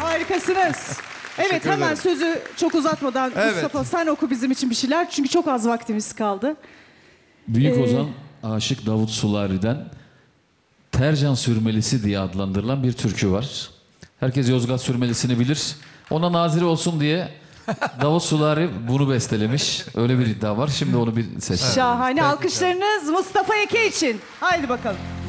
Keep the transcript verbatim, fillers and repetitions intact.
Harikasınız. Evet, hemen ederim. Sözü çok uzatmadan evet. Mustafa sen oku bizim için bir şeyler. Çünkü çok az vaktimiz kaldı. Büyük ee... ozan Aşık Davut Sulari'den Tercan Sürmelisi diye adlandırılan bir türkü var. Herkes Yozgat Sürmelisi'ni bilir. Ona nazire olsun diye Davut Sulari bunu bestelemiş. Öyle bir iddia var. Şimdi onu bir seçelim. Şahane. Alkışlarınız Mustafa Eke için. Haydi bakalım.